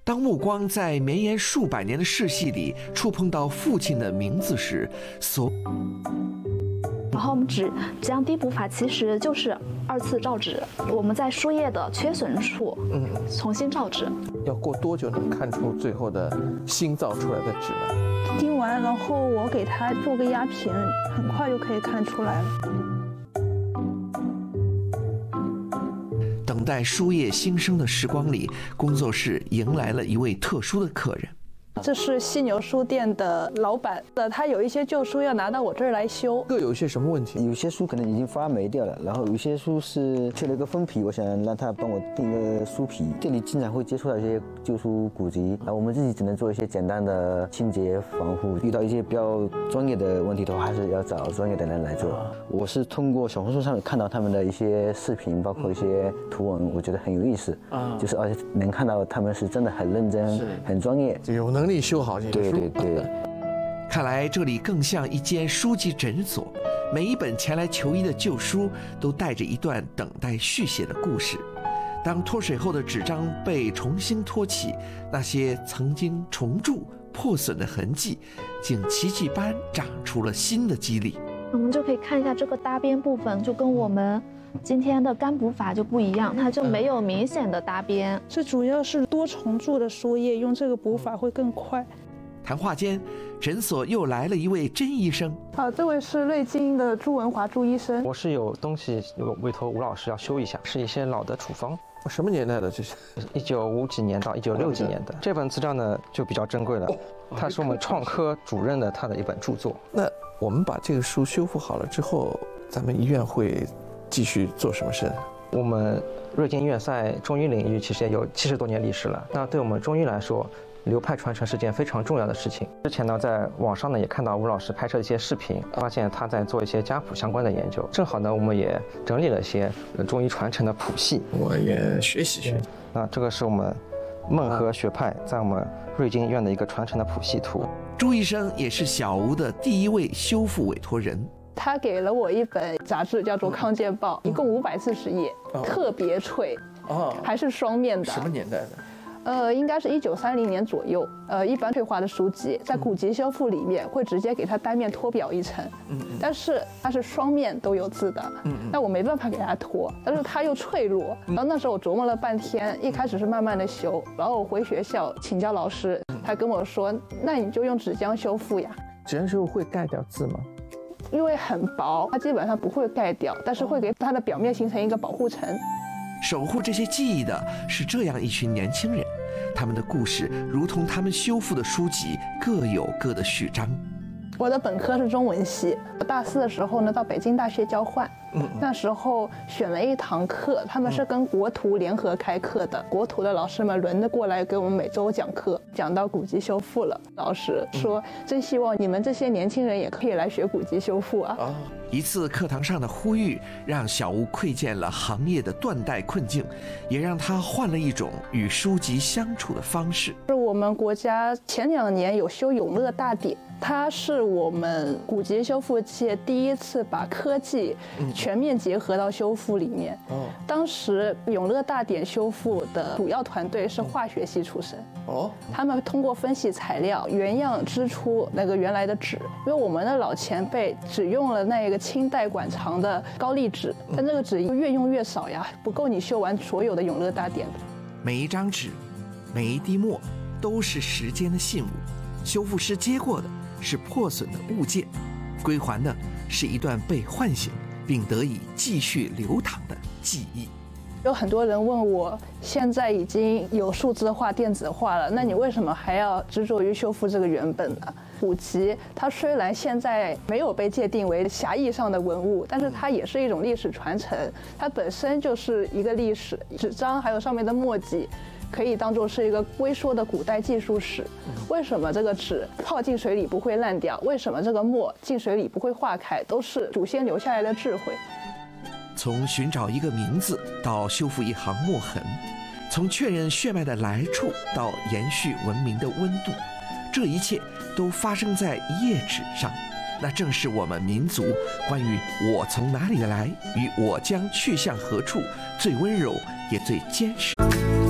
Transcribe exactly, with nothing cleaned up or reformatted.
当目光在绵延数百年的世系里触碰到父亲的名字时，所然后我们纸浆滴补法其实就是二次造纸，我们在书页的缺损处，嗯，重新造纸。 要过多久能看出最后的新造出来的纸呢？ 滴完，然后我给它做个压平，很快就可以看出来了。 等待书页新生的时光里，工作室迎来了一位特殊的客人。 这是犀牛书店的老板的，他有一些旧书要拿到我这儿来修。 各有一些什么问题？ 有些书可能已经发霉掉了，然后有些书是缺了一个封皮，我想让他帮我订一个书皮。店里经常会接触到一些旧书古籍，那我们自己只能做一些简单的清洁防护。遇到一些比较专业的问题的话，还是要找专业的人来做。我是通过小红书上面看到他们的一些视频，包括一些图文，我觉得很有意思啊，就是而且能看到他们是真的很认真、很专业， 有能力修好这些书。 对对对。 看来这里更像一间书籍诊所，每一本前来求医的旧书都带着一段等待续写的故事。当脱水后的纸张被重新托起，那些曾经重铸破损的痕迹，竟奇迹般长出了新的肌理。 我们就可以看一下这个搭边部分，就跟我们今天的干补法就不一样，它就没有明显的搭边。 这主要是多重铸的书页，用这个补法会更快。 谈话间，诊所又来了一位甄医生。 好，这位是瑞金的朱文华朱医生。 我是有东西有委托吴老师要修一下，是一些老的处方。 什么年代的这是？ 一九五几年到一九六几年的。这本资料呢就比较珍贵了，它是我们创科主任的他的一本著作。 那我们把这个书修复好了之后，咱们医院会继续做什么事？ 我们瑞金医院在中医领域其实也有七十多年历史了。那对我们中医来说，流派传承是件非常重要的事情。之前呢，在网上呢也看到吴老师拍摄一些视频，发现他在做一些家谱相关的研究。正好呢，我们也整理了一些中医传承的谱系， 我也学习学习。 那这个是我们孟和学派在我们瑞金医院的一个传承的谱系图。 朱医生也是小吴的第一位修复委托人。 他给了我一本杂志，叫做《康健报》，一共五百四十页，特别脆，哦，还是双面的。 什么年代的？ 呃，应该是一九三零年左右。呃，一般退化的书籍在古籍修复里面会直接给它单面脱表一层，嗯，但是它是双面都有字的，嗯，那我没办法给它脱，但是它又脆弱。然后那时候我琢磨了半天，一开始是慢慢的修，然后我回学校请教老师，他跟我说，那你就用纸浆修复呀。 纸浆修复会盖掉字吗？ 因为很薄，它基本上不会盖掉，但是会给它的表面形成一个保护层。 守护这些记忆的是这样一群年轻人，他们的故事如同他们修复的书籍，各有各的序章。 我的本科是中文系，我大四的时候呢到北京大学交换，嗯，那时候选了一堂课，他们是跟国图联合开课的，国图的老师们轮着过来给我们每周讲课，讲到古籍修复了，老师说真希望你们这些年轻人也可以来学古籍修复啊。哦， 一次课堂上的呼吁，让小吴窥见了行业的断代困境，也让他换了一种与书籍相处的方式。 是我们国家前两年有修永乐大典，它是我们古籍修复界第一次把科技全面结合到修复里面。哦，当时永乐大典修复的主要团队是化学系出身。哦，他们通过分析材料，原样织出那个原来的纸。因为我们的老前辈只用了那个清代馆藏的高丽纸，但这个纸越用越少呀，不够你修完所有的永乐大典的。 每一张纸，每一滴墨，都是时间的信物。修复师接过的是破损的物件，归还的是一段被唤醒并得以继续流淌的记忆。 有很多人问我，现在已经有数字化、电子化了，那你为什么还要执着于修复这个原本呢？古籍它虽然现在没有被界定为狭义上的文物，但是它也是一种历史传承，它本身就是一个历史。纸张还有上面的墨迹，可以当作是一个微缩的古代技术史。为什么这个纸泡进水里不会烂掉？为什么这个墨进水里不会化开？都是祖先留下来的智慧。 从寻找一个名字到修复一行墨痕，从确认血脉的来处到延续文明的温度，这一切都发生在一页纸上。那正是我们民族关于我从哪里来与我将去向何处最温柔也最坚实。